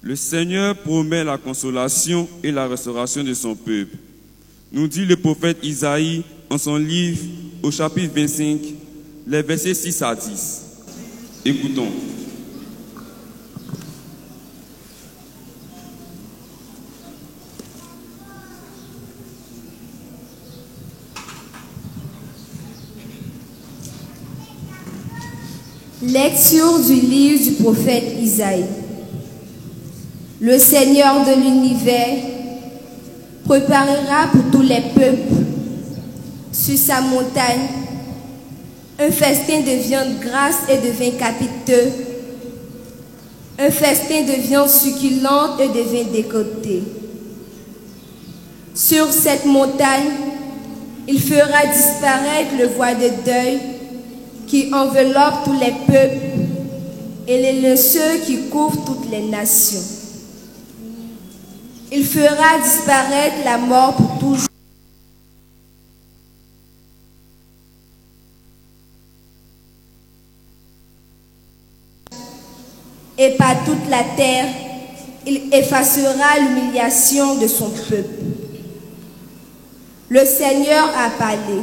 Le Seigneur promet la consolation et la restauration de son peuple. Nous dit le prophète Isaïe en son livre au chapitre 25, les versets 6 à 10. Écoutons. Lecture du livre du prophète Isaïe. Le Seigneur de l'univers préparera pour tous les peuples sur sa montagne un festin de viande grasse et de vin capiteux, un festin de viande succulente et de vin décoté. Sur cette montagne, il fera disparaître le voile de deuil qui enveloppe tous les peuples et les linceux qui couvrent toutes les nations. Il fera disparaître la mort pour toujours. Et par toute la terre, il effacera l'humiliation de son peuple. Le Seigneur a parlé.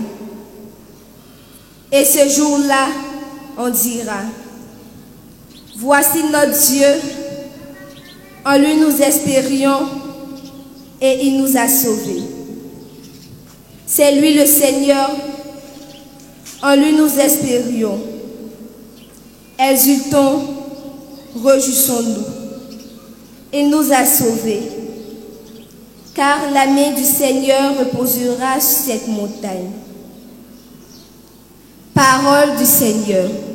Et ce jour-là, on dira, voici notre Dieu, en lui nous espérions et il nous a sauvés. C'est lui le Seigneur, en lui nous espérions. Exultons, réjouissons-nous. Il nous a sauvés, car la main du Seigneur reposera sur cette montagne. Parole du Seigneur.